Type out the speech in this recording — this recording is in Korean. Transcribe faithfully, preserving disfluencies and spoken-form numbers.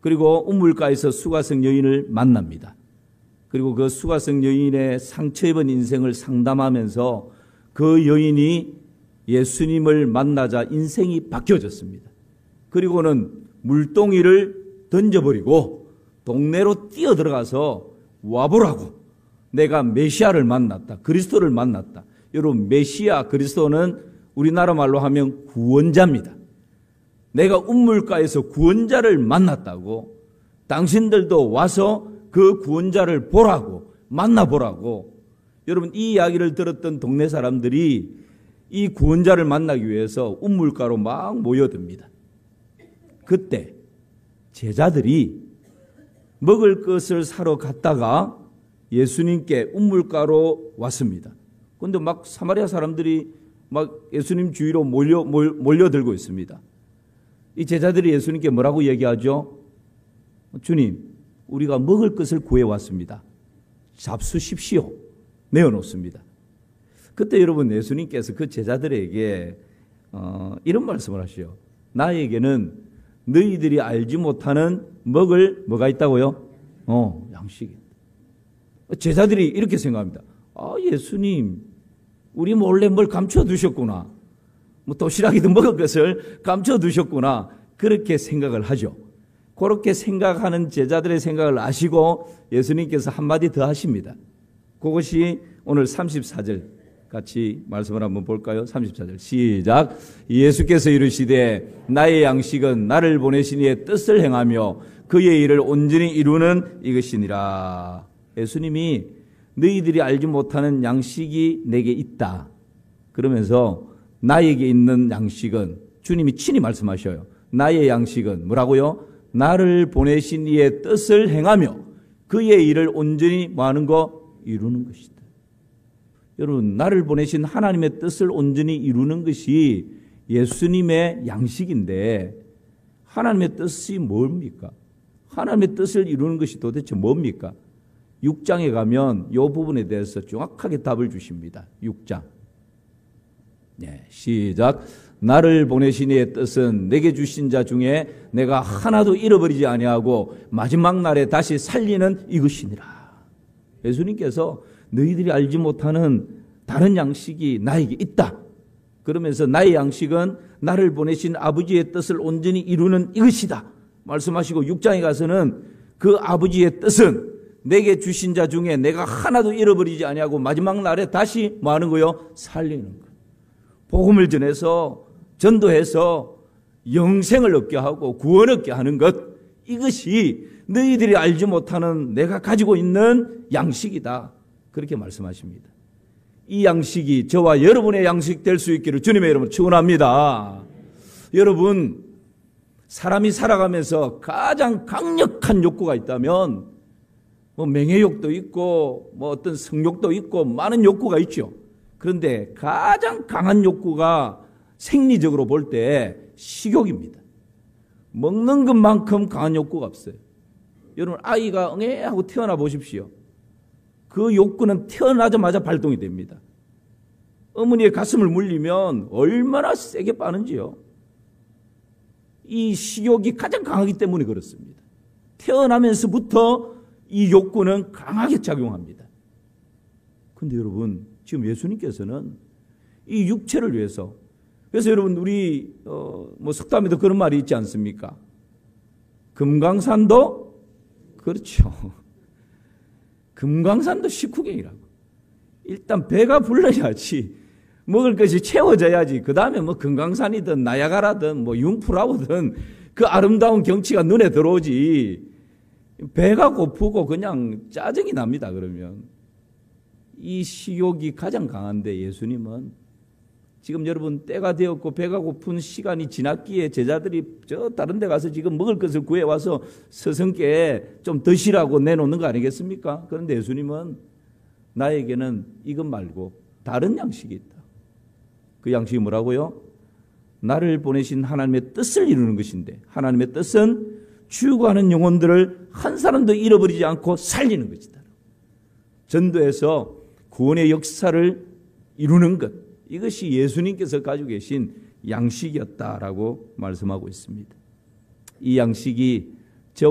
그리고 우물가에서 수가성 여인을 만납니다. 그리고 그 수가성 여인의 상처 입은 인생을 상담하면서 그 여인이 예수님을 만나자 인생이 바뀌어졌습니다. 그리고는 물동이를 던져버리고 동네로 뛰어들어가서 와보라고, 내가 메시아를 만났다, 그리스도를 만났다. 여러분, 메시아 그리스도는 우리나라 말로 하면 구원자입니다. 내가 우물가에서 구원자를 만났다고, 당신들도 와서 그 구원자를 보라고, 만나보라고. 여러분, 이 이야기를 들었던 동네 사람들이 이 구원자를 만나기 위해서 우물가로 막 모여듭니다. 그때 제자들이 먹을 것을 사러 갔다가 예수님께 우물가로 왔습니다. 그런데 막 사마리아 사람들이 막 예수님 주위로 몰려, 몰, 몰려들고 있습니다. 이 제자들이 예수님께 뭐라고 얘기하죠? 주님, 우리가 먹을 것을 구해왔습니다. 잡수십시오. 내어놓습니다. 그때 여러분, 예수님께서 그 제자들에게 어, 이런 말씀을 하시죠. 나에게는 너희들이 알지 못하는 먹을 뭐가 있다고요? 어, 양식이. 제자들이 이렇게 생각합니다. 아, 예수님, 우리 몰래 뭘 감춰두셨구나. 뭐 도시락이든 먹을 것을 감춰두셨구나. 그렇게 생각을 하죠. 그렇게 생각하는 제자들의 생각을 아시고 예수님께서 한마디 더 하십니다. 그것이 오늘 삼십사 절 같이 말씀을 한번 볼까요? 삼십사 절 시작. 예수께서 이르시되 나의 양식은 나를 보내신 이의 뜻을 행하며 그의 일을 온전히 이루는 이것이니라. 예수님이 너희들이 알지 못하는 양식이 내게 있다. 그러면서 나에게 있는 양식은, 주님이 친히 말씀하셔요. 나의 양식은 뭐라고요? 나를 보내신 이의 뜻을 행하며 그의 일을 온전히 뭐하는 거? 이루는 것이다. 여러분, 나를 보내신 하나님의 뜻을 온전히 이루는 것이 예수님의 양식인데, 하나님의 뜻이 뭡니까? 하나님의 뜻을 이루는 것이 도대체 뭡니까? 육 장에 가면 이 부분에 대해서 정확하게 답을 주십니다. 육 장. 네, 시작. 나를 보내신 이의 뜻은 내게 주신 자 중에 내가 하나도 잃어버리지 아니하고 마지막 날에 다시 살리는 이것이니라. 예수님께서 너희들이 알지 못하는 다른 양식이 나에게 있다. 그러면서 나의 양식은 나를 보내신 아버지의 뜻을 온전히 이루는 이것이다. 말씀하시고 육 장에 가서는 그 아버지의 뜻은 내게 주신 자 중에 내가 하나도 잃어버리지 아니하고 마지막 날에 다시 뭐 하는 거요? 살리는 것. 복음을 전해서 전도해서 영생을 얻게 하고 구원 얻게 하는 것. 이것이 너희들이 알지 못하는 내가 가지고 있는 양식이다. 그렇게 말씀하십니다. 이 양식이 저와 여러분의 양식 될 수 있기를 주님의 이름으로 축원합니다. 여러분, 사람이 살아가면서 가장 강력한 욕구가 있다면 뭐 명예욕도 있고 뭐 어떤 성욕도 있고 많은 욕구가 있죠. 그런데 가장 강한 욕구가 생리적으로 볼 때 식욕입니다. 먹는 것만큼 강한 욕구가 없어요. 여러분, 아이가 응애 하고 태어나 보십시오. 그 욕구는 태어나자마자 발동이 됩니다. 어머니의 가슴을 물리면 얼마나 세게 빠는지요. 이 식욕이 가장 강하기 때문에 그렇습니다. 태어나면서부터 이 욕구는 강하게 작용합니다. 그런데 여러분, 지금 예수님께서는 이 육체를 위해서, 그래서 여러분, 우리 어, 뭐 석담에도 그런 말이 있지 않습니까? 금강산도 그렇죠. 금강산도 식후경이라고. 일단 배가 불러야지, 먹을 것이 채워져야지. 그 다음에 뭐 금강산이든 나야가라든 뭐 융프라우든 그 아름다운 경치가 눈에 들어오지. 배가 고프고 그냥 짜증이 납니다. 그러면 이 식욕이 가장 강한데 예수님은 지금 여러분 때가 되었고 배가 고픈 시간이 지났기에 제자들이 저 다른 데 가서 지금 먹을 것을 구해와서 스승께 좀 드시라고 내놓는 거 아니겠습니까? 그런데 예수님은 나에게는 이것 말고 다른 양식이 있다. 그 양식이 뭐라고요? 나를 보내신 하나님의 뜻을 이루는 것인데, 하나님의 뜻은 죽어가는 영혼들을 한 사람도 잃어버리지 않고 살리는 것이다. 전도에서 구원의 역사를 이루는 것, 이것이 예수님께서 가지고 계신 양식이었다라고 말씀하고 있습니다. 이 양식이